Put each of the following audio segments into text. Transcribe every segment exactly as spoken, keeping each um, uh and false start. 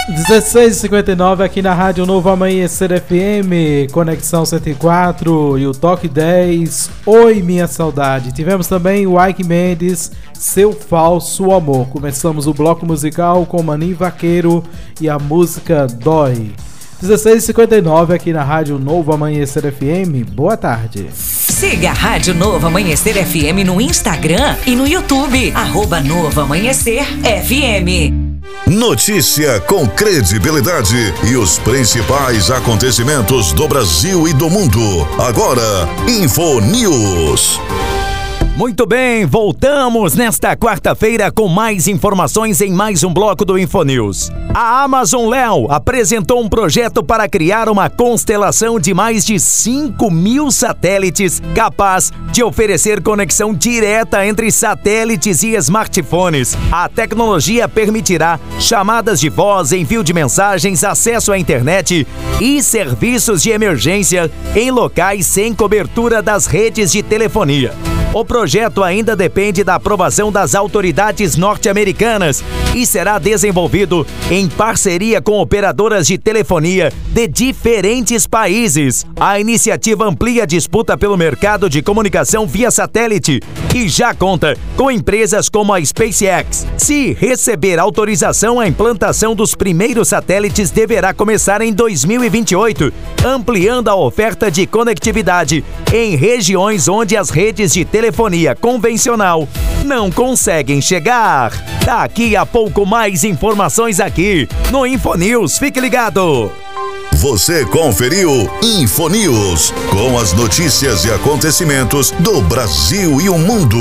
dezesseis e cinquenta e nove aqui na Rádio Novo Amanhecer F M, Conexão cento e quatro e o Toque dez, Oi Minha Saudade. Tivemos também o Ike Mendes, Seu Falso Amor. Começamos o bloco musical com Maninho Vaqueiro e a música Dói. dezesseis e cinquenta e nove aqui na Rádio Novo Amanhecer F M, boa tarde. Siga a Rádio Novo Amanhecer F M no Instagram e no YouTube, arroba Novo Amanhecer F M. Notícia com credibilidade e os principais acontecimentos do Brasil e do mundo. Agora, Info News. Muito bem, voltamos nesta quarta-feira com mais informações em mais um bloco do Infonews. A Amazon Leo apresentou um projeto para criar uma constelação de mais de cinco mil satélites capaz de oferecer conexão direta entre satélites e smartphones. A tecnologia permitirá chamadas de voz, envio de mensagens, acesso à internet e serviços de emergência em locais sem cobertura das redes de telefonia. O projeto ainda depende da aprovação das autoridades norte-americanas e será desenvolvido em parceria com operadoras de telefonia de diferentes países. A iniciativa amplia a disputa pelo mercado de comunicação via satélite e já conta com empresas como a SpaceX. Se receber autorização, a implantação dos primeiros satélites deverá começar em dois mil e vinte e oito, ampliando a oferta de conectividade em regiões onde as redes de telefonia convencional não conseguem chegar. Daqui a pouco mais informações aqui no Infonews. Fique ligado! Você conferiu Infonews, com as notícias e acontecimentos do Brasil e o mundo.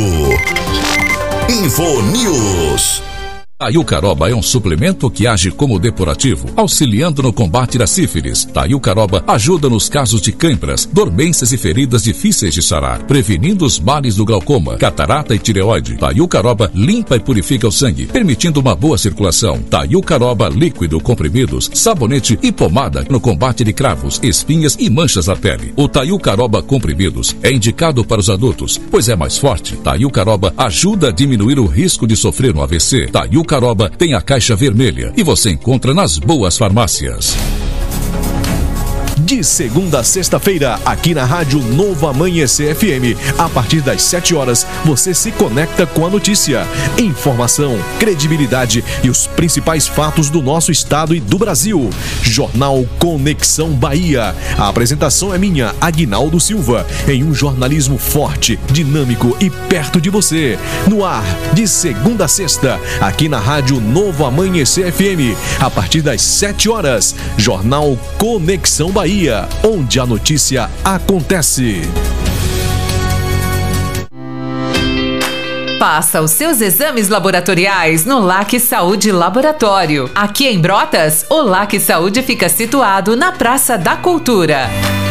Infonews. Taiucaroba é um suplemento que age como depurativo, auxiliando no combate da sífilis. Taiucaroba ajuda nos casos de câimbras, dormências e feridas difíceis de sarar, prevenindo os males do glaucoma, catarata e tireoide. Taiucaroba limpa e purifica o sangue, permitindo uma boa circulação. Taiucaroba líquido, comprimidos, sabonete e pomada no combate de cravos, espinhas e manchas na pele. O Taiucaroba comprimidos é indicado para os adultos, pois é mais forte. Taiucaroba ajuda a diminuir o risco de sofrer um A V C. Taiucaroba Caroba tem a caixa vermelha e você encontra nas boas farmácias. De segunda a sexta-feira, aqui na Rádio Novo Amanhecer F M, a partir das sete horas, você se conecta com a notícia, informação, credibilidade e os principais fatos do nosso estado e do Brasil. Jornal Conexão Bahia. A apresentação é minha, Aguinaldo Silva, em um jornalismo forte, dinâmico e perto de você. No ar, de segunda a sexta, aqui na Rádio Novo Amanhecer F M, a partir das sete horas, Jornal Conexão Bahia, onde a notícia acontece. Faça os seus exames laboratoriais no L A C Saúde Laboratório. Aqui em Brotas, o L A C Saúde fica situado na Praça da Cultura.